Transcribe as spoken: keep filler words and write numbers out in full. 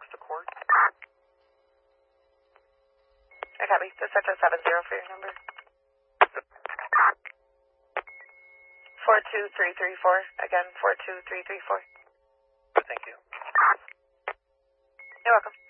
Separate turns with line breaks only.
next to court.
I copy. Just set to seven zero for your number. Four two three three four. Again, four two three three four.
Thank you.
You're welcome.